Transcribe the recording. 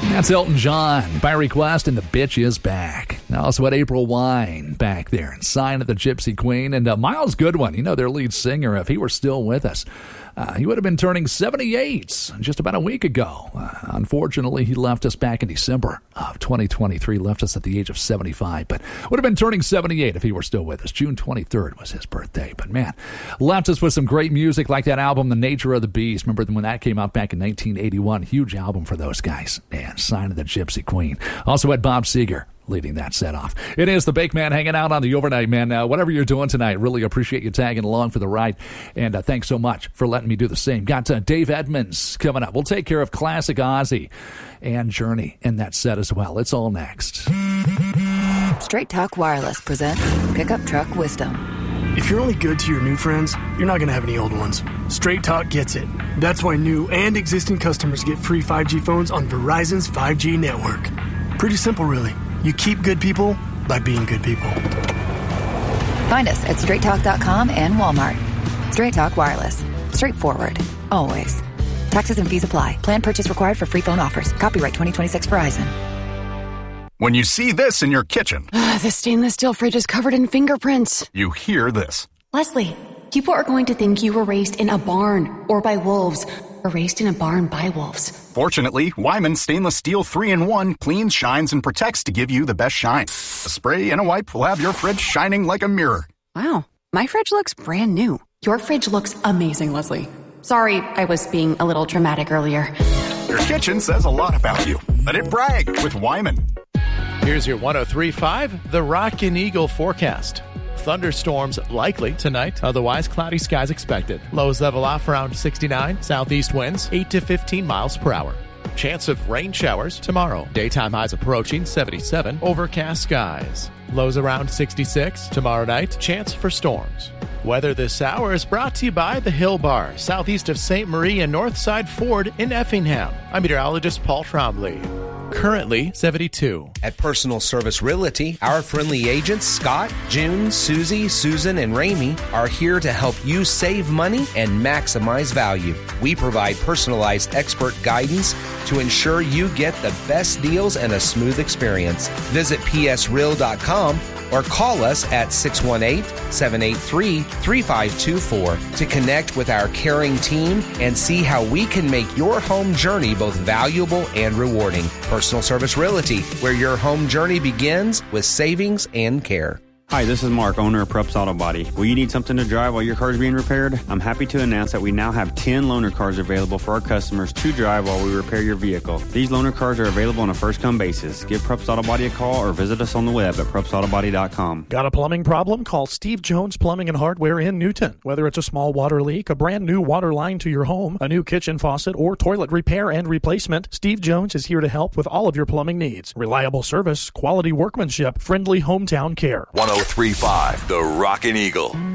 That's Elton John by request, and the bitch is back. Now also had April Wine back there, and Sign of the Gypsy Queen, and Miles Goodwin, their lead singer, if he were still with us. He would have been turning 78 just about a week ago. Unfortunately, he left us back in December of 2023, left us at the age of 75, but would have been turning 78 if he were still with us. June 23rd was his birthday, but man, left us with some great music like that album, The Nature of the Beast. Remember when that came out back in 1981? Huge album for those guys. And Sign of the Gypsy Queen. Also had Bob Seger leading that set off. It is the Bake Man hanging out on the overnight, man. Whatever you're doing tonight, really appreciate you tagging along for the ride. And thanks so much for letting me do the same. Got Dave Edmunds coming up. We'll take care of Classic Ozzy and Journey in that set as well. It's all next. Straight Talk Wireless presents Pickup Truck Wisdom. If you're only good to your new friends, you're not going to have any old ones. Straight Talk gets it. That's why new and existing customers get free 5G phones on Verizon's 5G network. Pretty simple, really. You keep good people by being good people. Find us at straighttalk.com and Walmart. Straight Talk Wireless. Straightforward. Always. Taxes and fees apply. Plan purchase required for free phone offers. Copyright 2026 Verizon. When you see this in your kitchen, the stainless steel fridge is covered in fingerprints. you hear this. Leslie, people are going to think you were raised in a barn or by wolves, or raised in a barn by wolves. Fortunately, Wyman Stainless Steel 3-in-1 cleans, shines, and protects to give you the best shine. A spray and a wipe will have your fridge shining like a mirror. Wow, my fridge looks brand new. Your fridge looks amazing, Leslie. Sorry, I was being a little dramatic earlier. Your kitchen says a lot about you. Let it brag with Wyman. Here's your 103.5, the Rockin' Eagle forecast. Thunderstorms likely tonight, otherwise cloudy skies expected. Lows level off around 69, southeast winds 8 to 15 miles per hour. Chance of rain showers tomorrow. Daytime highs approaching 77, overcast skies. Lows around 66. Tomorrow night, chance for storms. Weather this hour is brought to you by the Hill Bar, southeast of St. Marie and Northside Ford in Effingham. I'm meteorologist Paul Trombley. Currently 72. At Personal Service Realty, our friendly agents Scott, June, Susie, Susan, and Ramey are here to help you save money and maximize value. We provide personalized expert guidance to ensure you get the best deals and a smooth experience. Visit psreal.com or call us at 618-783-3524 to connect with our caring team and see how we can make your home journey both valuable and rewarding. Personal Service Realty, where your home journey begins with savings and care. Hi, this is Mark, owner of Preps Auto Body. Will you need something to drive while your car is being repaired? I'm happy to announce that we now have 10 loaner cars available for our customers to drive while we repair your vehicle. These loaner cars are available on a first-come basis. Give Preps Auto Body a call or visit us on the web at prepsautobody.com. Got a plumbing problem? Call Steve Jones Plumbing and Hardware in Newton. Whether it's a small water leak, a brand new water line to your home, a new kitchen faucet, or toilet repair and replacement, Steve Jones is here to help with all of your plumbing needs. Reliable service, quality workmanship, friendly hometown care. 103.5, the Rockin' Eagle.